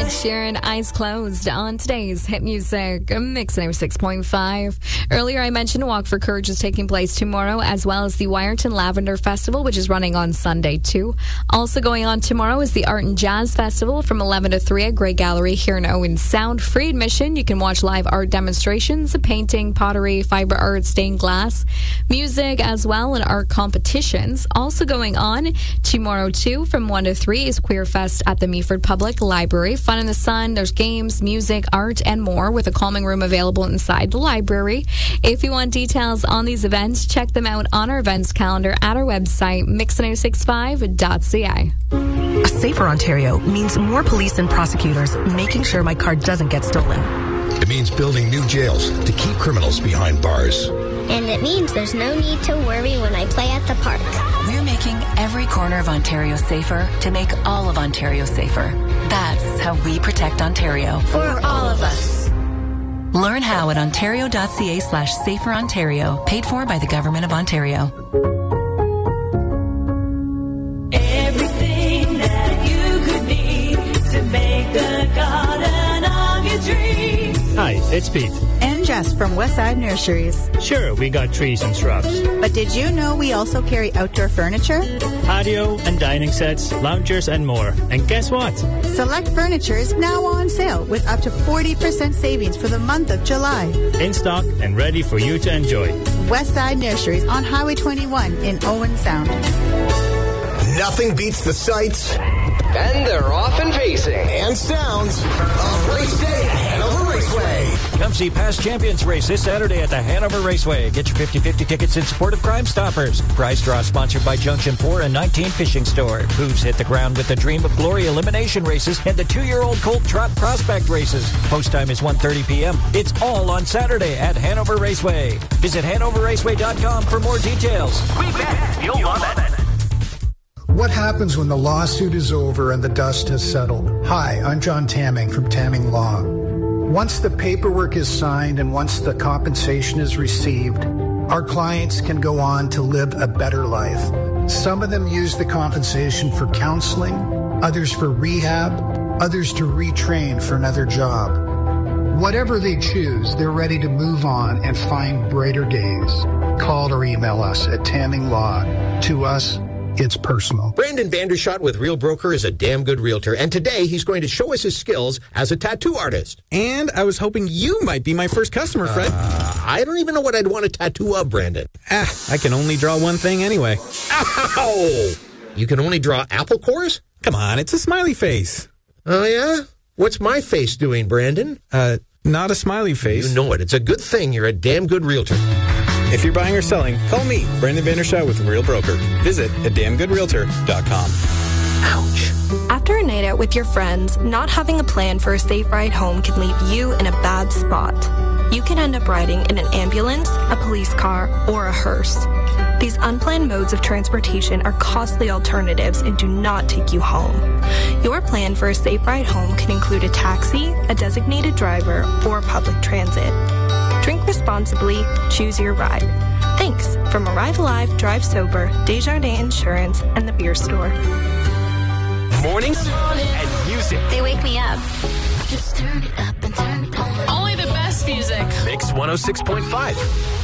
Ed Sheeran, Eyes Closed on today's hit music mix 96.5. Earlier I mentioned Walk for Courage is taking place tomorrow, as well as the Wyerton Lavender Festival, which is running on Sunday too. Also going on tomorrow is the Art and Jazz Festival from 11 to 3 at Grey Gallery here in Owen Sound. Free admission. You can watch live art demonstrations, painting, pottery, fiber art, stained glass, music as well, and art competitions. Also going on tomorrow too from 1 to 3 is Queer Fest at the Meaford Public Library. Fun in the sun. There's games, music, art, and more with a calming room available inside the library. If you want details on these events, check them out on our events calendar at our website, mix965.ca. A safer Ontario means more police and prosecutors making sure my car doesn't get stolen. It means building new jails to keep criminals behind bars. And it means there's no need to worry when I play at the park. We're making every corner of Ontario safer to make all of Ontario safer. That's how we protect Ontario. For all of us. Learn how at ontario.ca/saferontario, paid for by the Government of Ontario. Everything that you could need to make the garden of your dreams. Hi, it's Pete. And Jess from Westside Nurseries. Sure, we got trees and shrubs. But did you know we also carry outdoor furniture? Patio and dining sets, loungers, and more. And guess what? Select furniture is now on sale with up to 40% savings for the month of July. In stock and ready for you to enjoy. Westside Nurseries on Highway 21 in Owen Sound. Nothing beats the sights and they're off and pacing and sounds of race day at Hanover Raceway. Come see past champions race this Saturday at the Hanover Raceway. Get your 50-50 tickets in support of Crime Stoppers. Prize draw sponsored by Junction 4 and 19 Fishing Store. Hooves hit the ground with the Dream of Glory elimination races and the 2-year-old Colt Trot Prospect races. Post time is 1:30 p.m. It's all on Saturday at Hanover Raceway. Visit HanoverRaceway.com for more details. We bet you'll love it. What happens when the lawsuit is over and the dust has settled? Hi, I'm John Tamming from Tamming Law. Once the paperwork is signed and once the compensation is received, our clients can go on to live a better life. Some of them use the compensation for counseling, others for rehab, others to retrain for another job. Whatever they choose, they're ready to move on and find brighter days. Call or email us at Tamming Law. To us, it's personal. Brandon Vandershot with Real Broker is a damn good realtor, and today he's going to show us his skills as a tattoo artist. And I was hoping you might be my first customer, Fred. I don't even know what I'd want a tattoo of, Brandon. I can only draw one thing anyway. Ow! You can only draw apple cores? Come on, it's a smiley face. Oh, yeah? What's my face doing, Brandon? Not a smiley face. You know it. It's a good thing you're a damn good realtor. If you're buying or selling, call me, Brandon Vandershot with Real Broker. Visit adamgoodrealtor.com. Ouch. After a night out with your friends, not having a plan for a safe ride home can leave you in a bad spot. You can end up riding in an ambulance, a police car, or a hearse. These unplanned modes of transportation are costly alternatives and do not take you home. Your plan for a safe ride home can include a taxi, a designated driver, or public transit. Drink responsibly, choose your ride. Thanks from Arrive Alive, Drive Sober, Desjardins Insurance, and the Beer Store. Mornings and music. They wake me up. Just turn it up and turn it on. Only the best music. Mix 106.5.